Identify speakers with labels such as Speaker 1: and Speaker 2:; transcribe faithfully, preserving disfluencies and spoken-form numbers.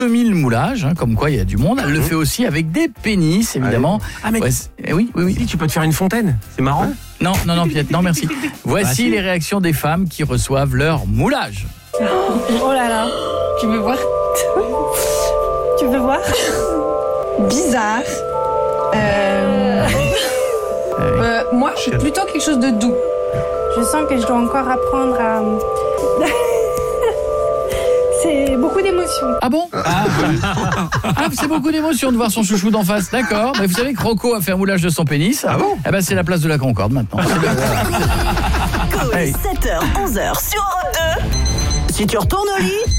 Speaker 1: deux mille moulages, hein, comme quoi il y a du monde. Elle le fait aussi avec des pénis, évidemment.
Speaker 2: Ah, mais
Speaker 1: Ouais, oui, oui, oui.
Speaker 2: si, tu peux te faire une fontaine, c'est marrant.
Speaker 1: Non, non, non, Piette, non, merci. Voici
Speaker 2: Ah, si.
Speaker 1: les réactions des femmes qui reçoivent leur moulage.
Speaker 3: Oh là là, tu veux voir? Tu veux voir? Bizarre. Euh... euh, moi, je suis plutôt quelque chose de doux.
Speaker 4: Je sens que je dois encore apprendre à... C'est beaucoup d'émotions.
Speaker 1: Ah bon? Ah, ah, c'est beaucoup d'émotion de voir son chouchou d'en face, d'accord. Mais vous savez que Rocco a fait un moulage de son pénis.
Speaker 2: Ah bon?
Speaker 1: Eh ben, c'est la place de la Concorde maintenant.
Speaker 5: Cool,
Speaker 1: Hey.
Speaker 5: sept heures, onze heures sur Europe deux. Si tu retournes au lit,